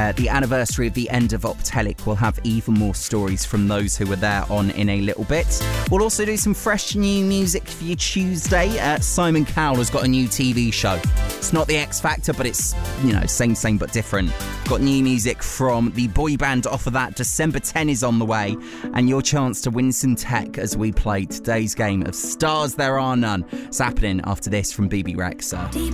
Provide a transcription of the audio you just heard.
the anniversary of the end of Optelic. We'll have even more stories from those who were there on in a little bit. We'll also do some fresh new music for you Tuesday. Simon Cowell has got a new TV show. It's not the X Factor, but it's, same but different. Got new music from the boy band off of that. December 10 is on the way, and your chance to win some tech as we play today's game of Stars There Are None. It's happening after this from BB Rexa.